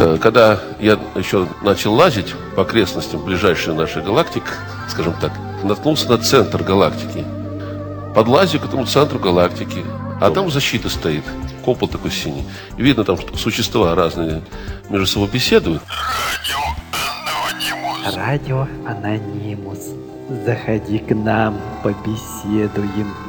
Когда я еще начал лазить по окрестностям ближайшей нашей галактики, скажем так, наткнулся на центр галактики. Подлазю к этому центру галактики, а там защита стоит, купол такой синий. И видно, там существа разные между собой беседуют. Радио Анонимус. Заходи к нам, побеседуем.